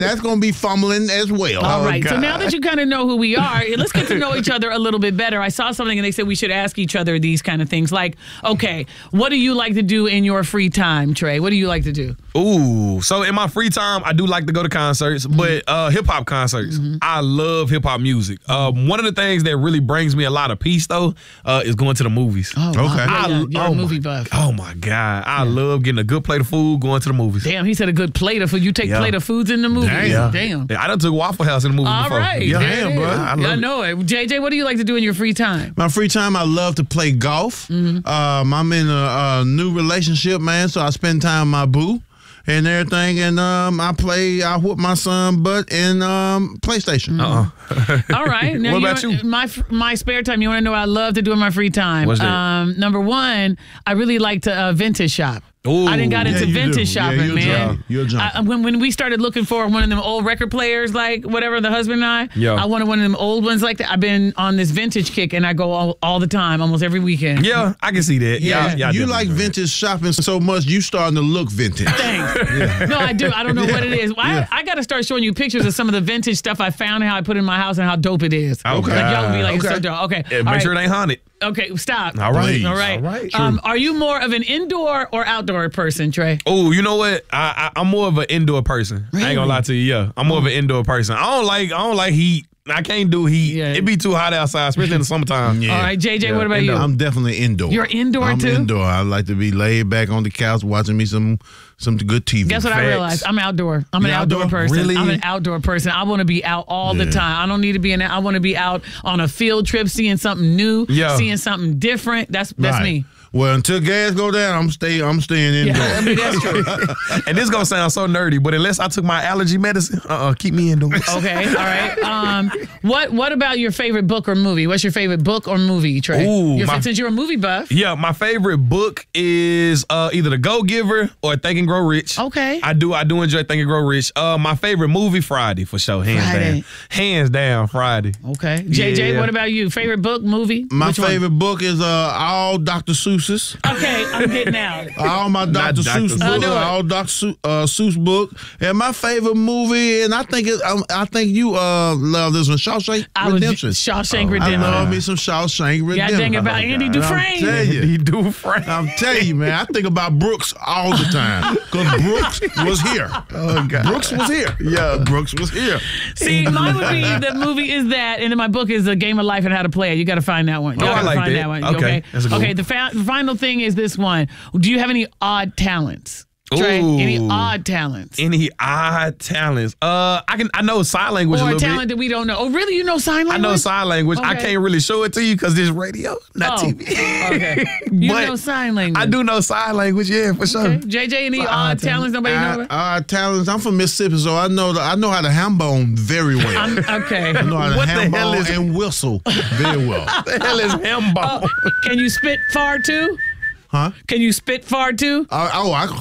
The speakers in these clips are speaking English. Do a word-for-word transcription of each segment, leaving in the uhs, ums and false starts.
that's going to be fumbling as well. All oh, right. God. So now that you kind of know who we are, let's get to know each other a little bit better. I saw something and they said we should ask each other these kind of things. Like, okay, what do you like to do in your free time, Trey? What do you like to do? Ooh, so in my free time, I do like to go to concerts, mm-hmm. but uh, hip hop concerts. Mm-hmm. I love hip hop music. Um, one of the things that really brings me a lot of peace, though, uh, is going to the movies. Oh, okay. I, yeah, yeah. You're oh a movie my, buff. Oh my God, I yeah. love getting a good plate of food, going to the movies. Damn, he said a good plate of food. You take yeah. plate of foods in the movies. Damn. Yeah. Damn. Yeah, I done took Waffle House in the movie All before. right. Yeah, Damn, bro. I, I know it. J J, what do you like to do in your free time? My free time, I love to play golf. Mm-hmm. um, I'm in a, a new relationship, man, so I spend time with my boo and everything, and um, I play, I whoop my son butt in um, PlayStation. Uh-uh. All right. Now, what about you? My my spare time, you want to know what I love to do in my free time? What's that? Um, number one, I really like to uh, vintage shop. Ooh. I done got into yeah, vintage do. shopping, yeah, man. You're I, when when we started looking for one of them old record players, like whatever, the husband and I, yeah. I wanted one of them old ones like that. I've been on this vintage kick, and I go all, all the time, almost every weekend. Yeah, I can see that. Yeah, Yeah. yeah You like vintage shopping so much, you starting to look vintage. Thanks. Yeah. No, I do. I don't know yeah. what it is. I, yeah. I got to start showing you pictures of some of the vintage stuff I found and how I put it in my house and how dope it is. Okay. Like, y'all would be like, okay. it's so dope. Okay. Yeah, make all sure right. it ain't haunted. Okay, stop. All right. Please. All right. All right. Um, are you more of an indoor or outdoor person, Trey? Oh, you know what? I, I I'm more of an indoor person. Really? I ain't gonna lie to you. Yeah, I'm more of an indoor person. I don't like I don't like heat. I can't do heat. Yeah. It be too hot outside, especially in the summertime. Yeah. All right, J J, Yeah, what about indoor. you? I'm definitely indoor. You're indoor, I'm too? indoor. I like to be laid back on the couch watching me some some good T V. Guess what I Facts. realized? I'm outdoor. I'm an You outdoor, outdoor? person. Really? I'm an outdoor person. I want to be out all Yeah. the time. I don't need to be in. I want to be out on a field trip, seeing something new, Yeah. seeing something different. That's that's Right. me. Well, until gas go down, I'm stay. I'm staying indoors. Yeah, I mean, that's true. And this gonna sound so nerdy, but unless I took my allergy medicine, uh, uh keep me indoors. Okay, all right. Um, what what about your favorite book or movie? What's your favorite book or movie, Trey? Ooh, You're, my- since you're a movie buff. Yeah, my favorite book is uh, either The Go Giver or Think and Grow Rich. Okay. I do I do enjoy Think and Grow Rich. Uh, my favorite movie, Friday, for sure. Hands Friday. down. Hands down, Friday. Okay. J J, Yeah. what about you? Favorite book, movie? My Which one? favorite book is uh, all Doctor Seuss's. Okay, I'm getting out. All my Doctor Doctor Seuss Seuss. I books, know it. all Doctor Seuss, uh, Seuss book, and my favorite movie, and I think it, um, I think you uh, love this one, Shawshank I was Redemption. Shawshank I Redemption. love me some Shawshank Redemption. God dang it, about Andy And Dufresne. I'm telling you, He do Frank. I'm telling you, man, I think about Brooks all the time because Brooks was here. Oh, God. Brooks was here. Yeah, Brooks was here. See, mine would be the movie is that, and then my book is A Game of Life and How to Play It. You got to find that one. You Oh, I gotta like find that. that one. Okay, Okay. that's a good okay. one. The, fa- the final thing is this one. Do you have any odd talents, Trey? Ooh. Any odd talents? Any odd talents? Uh, I can. I know sign language a Or a little talent bit. that we don't know. Oh, really? You know sign I language? know sign language. I Okay. can't really show it to you because this radio, not Oh, T V. okay. You But know sign language. I do know sign language. Yeah, for sure. Okay. J J, any Odd odd talent. talents nobody know I, about? uh, talents. I'm from Mississippi, so I know the, I know how to ham bone very well. I'm, okay. I know how to What the ham hell bone is- and whistle very well. What the hell is ham bone? Oh, can you spit far too? Huh? Can you spit far too? Uh, oh, I.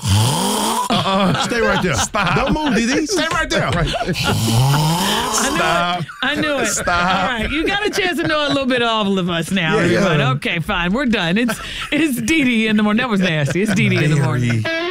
Uh-uh. Stay right there. Stop. Don't move, D D. Stay right there. Stop. I knew it. Stop. All right, you got a chance to know a little bit of all of us now, Yeah, everybody. yeah. Okay, fine. We're done. It's it's Dee Dee in the morning. That was nasty. It's Dee Dee in the morning.